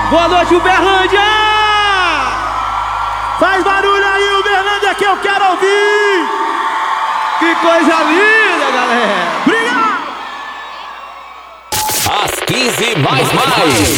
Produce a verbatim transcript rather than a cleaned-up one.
Boa noite, Uberlândia! Faz barulho aí, Uberlândia, que eu quero ouvir! Que coisa linda, galera! Obrigado! Às quinze mais mais.